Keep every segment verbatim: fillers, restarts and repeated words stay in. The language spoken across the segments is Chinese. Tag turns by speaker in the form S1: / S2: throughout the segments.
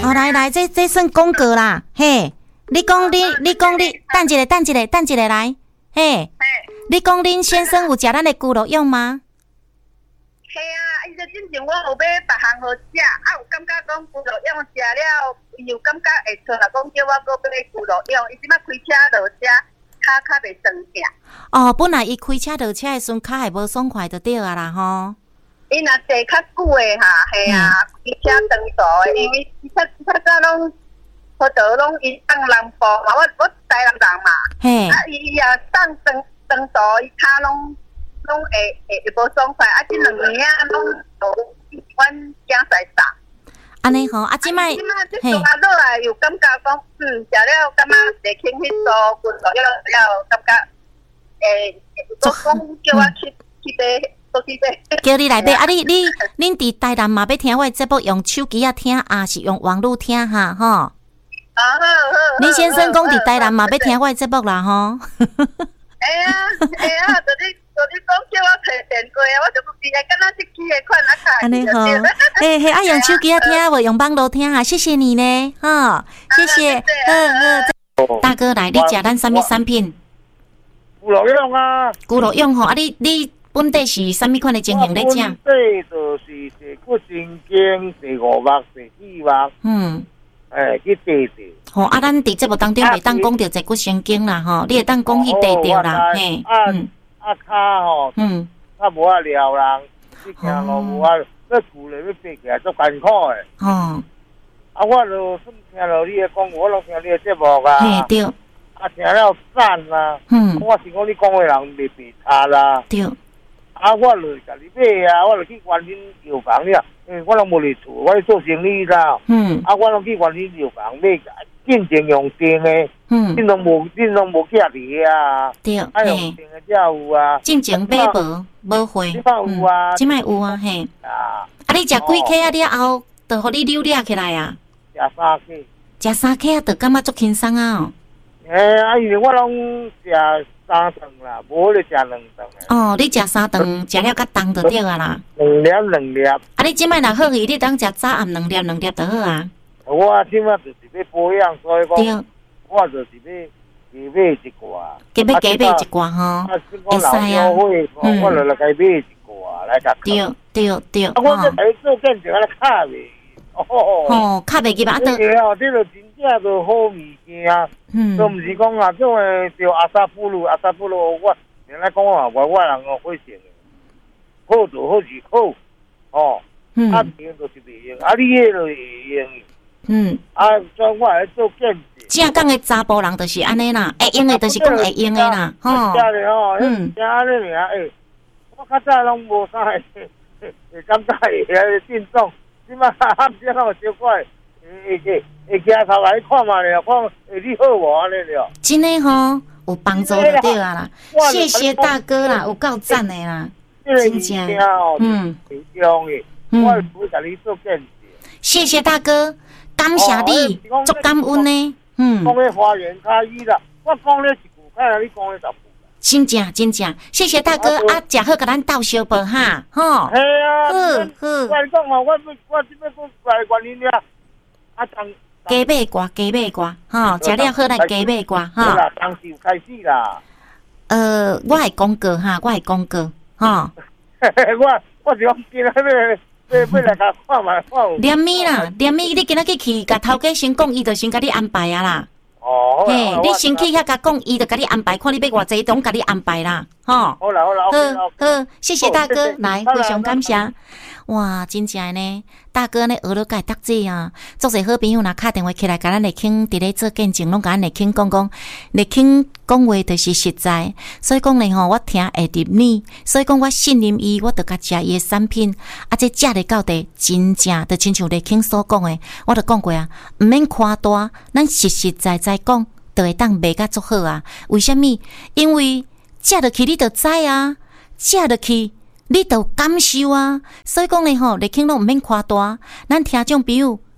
S1: 哦，来来，这这算广告啦，嘿，你讲你，你讲你，等一下，等一下，等一下来，嘿，你讲恁先生有食咱的咕噜用吗？
S2: 系啊，伊就之前我有买别项好食，啊有感觉讲咕噜用食了，伊有感觉会错啦，讲叫我搁买咕噜用，伊即摆开车落车，骹较袂酸痛。
S1: 哦，本来伊开车落车的时阵，骹还无爽快就对啊啦吼。
S2: 伊若坐较久诶哈，系啊，开车长途诶，因为伊较较早拢好多拢伊送南部嘛，我我台南人嘛，
S1: 嘿，
S2: 啊伊也送长长途，伊骹拢拢会会会无爽快，啊即两年啊拢都阮囝婿送。
S1: 安尼吼，啊即摆，
S2: 即摆即做啊落来有感觉讲，嗯，食了感觉会轻迄组，滚落了了感觉，诶，都讲叫我去去买。
S1: 叫你来买啊！你你恁伫台南嘛要听我的节目，用手机啊听，啊是用网络听哈吼。啊
S2: 好好。
S1: 恁先生讲伫台南嘛要听我的节目啦吼。
S2: 哎呀哎呀，就你就你讲叫我摕电话，我就不记得，敢若一支的款啊卡。安尼
S1: 好，嘿嘿，啊用手机啊听，无用网络听哈，谢谢你呢，哈，谢谢。好好，大哥来，你食咱什么产品？
S3: 咕噜用啊。
S1: 咕噜用吼，啊你你。本地是啥物款的情形咧？食？
S3: 本地就是第骨神经、第五目、第四目。嗯。诶，去地调。
S1: 吼，啊，咱伫节目当中袂当讲到坐骨神经啦，吼，你会当讲去地调啦，嘿。
S3: 嗯。啊骹吼，嗯，较无啊撩人，去行路无啊，要扶咧要爬起来足艰苦诶。哦。啊，我就算听到你诶讲，我拢听你诶节目啊。
S1: 嘿，对。
S3: 啊，听了赞啦。嗯。我是讲你讲诶人袂白差啦。
S1: 对。
S3: 啊，我就家己买啊，我就去关恁药房了，因为我拢无伫厝，我咧做生意啦。嗯。啊，我拢去关恁药房买进前用定诶。嗯。恁拢无，恁拢无寄嚟啊。
S1: 对。
S3: 啊，用定诶才有啊。
S1: 进前买无无货。
S3: 即摆有啊。
S1: 即摆有啊，嘿。啊。啊，你食几颗啊？了后，就互你溜掠起来啊。
S3: 食三颗。
S1: 食三颗啊，就感觉足轻松啊哦。
S3: 诶，啊，因为我拢食。三顿啦，无咧食两顿诶。
S1: 哦，你食三顿，食了较重就对啊啦。
S3: 两粒两粒。啊，
S1: 你即摆若好去，你当食早暗两粒两粒就好啊。
S3: 我即摆就是要保养，所以讲，我就是要加买一挂。
S1: 加要加买一挂吼，会使啊。
S3: 嗯，我就来加买一挂来甲。
S1: 对对对。
S3: 啊，我这来做见证，啊，卡袂。
S1: 哦。哦，卡袂记吧？啊，
S3: 对哦，这个真正就好物件。嗯，都毋是讲啊，种诶叫阿萨布鲁，阿萨布鲁，我原来讲啊，外国人哦会成诶，好就好是好，哦，嗯，啊别人就是袂用，啊你迄就会用，嗯，啊，所以我来做见证。
S1: 正讲诶查甫人就是安尼啦，会用诶就是讲会用诶啦，
S3: 吼。真诶吼，嗯，真安尼尔诶，我较早拢无啥会会感觉会遐进众，即摆暗时拢有小怪。会会会行头来看嘛了，看会你好无安尼了。
S1: 真诶吼，有帮助就对啊啦。谢谢大哥啦，有够赞诶啦，真正。
S3: 嗯，挺重诶，我会甲你做见证。
S1: 谢谢大哥，感谢你，足感恩呢。嗯。
S3: 讲诶花园较伊啦，我讲咧一句，看来你讲咧十句。
S1: 真正真正，谢谢大哥啊！食好，甲咱斗相报哈，吼。
S3: 系啊。
S1: 好好。
S3: 我讲嘛，我我即摆讲来关你了。啊，
S1: 加买瓜，加买瓜，吼，食了好来加买瓜，哈。
S3: 好啦，当时有开始啦。
S1: 呃，我会广告哈，我会广告，吼。
S3: 我我是讲今仔要要要来甲看嘛，看。
S1: 连米啦，连米，你今仔去去，甲头家先讲，伊就先甲你安排啊啦。
S3: 哦。
S1: 嘿，你先去遐甲讲，伊就甲你安排，看你要偌济，拢甲你安排啦，吼。
S3: 好啦好啦，
S1: 好，好，谢谢大哥，来，非常感谢。哇，真正呢，大哥呢学了解读者啊，做些好朋友若打电话起来，甲咱来倾伫咧做见证，拢甲咱来倾讲讲，来倾讲话就是实在，所以讲呢吼，我听会入耳，所以讲我信任伊，我着甲食伊诶产品，啊，这食咧到底真正，着亲像来倾所讲诶，我着讲过啊，毋免夸大，咱实实在在讲，着会当卖甲足好啊。为虾米？因为食落去你着知啊，食落去。你都感受啊，所以讲咧吼，立庆拢毋免夸大，咱听众朋友，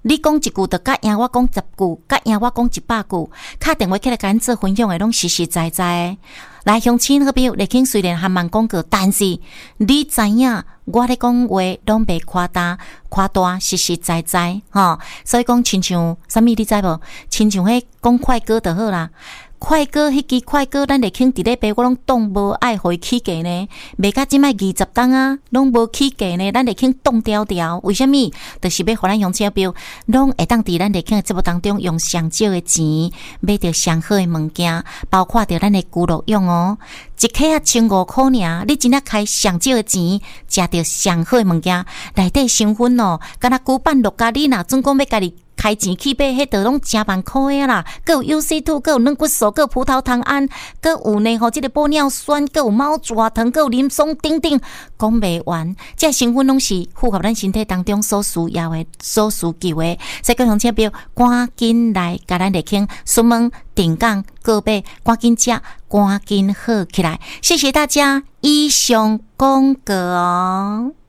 S1: 你讲一句就甲赢我讲十句，甲赢我讲一百句，打电话起来甲咱做分享的拢实实在在的。来，乡亲好朋友，立庆虽然还蛮广告，但是你知影我咧讲话拢袂夸大、夸大，实实在在吼。所以讲，亲像啥物你知无？亲像迄讲快歌就好啦。快歌迄支快歌，咱立庆伫咧背，我拢当无爱互伊起价呢。袂甲即摆二十档啊，拢无起价呢。咱立庆冻条条，为什么？就是要互咱乡亲朋友，拢会当伫咱立庆的节目当中用上少的钱买着上好的物件，包括着咱的俱乐用哦。一克啊，千五块尔，你真正开上少的钱，食着上好的物件，内底成分哦，敢若古板六加你若总讲要家己开钱去买，迄都拢成万块的啦。佮有 U C 二，佮有软骨素，佮有葡萄糖胺，佮有呢吼，即个玻尿酸，佮有猫爪糖，佮有林松等等，讲袂完。这成分拢是符合咱身体当中所需要的、所需求的。所以各乡亲朋友，赶紧来甲咱立庆询问定岗购买，赶紧食，赶紧好起来。谢谢大家，以上广告哦。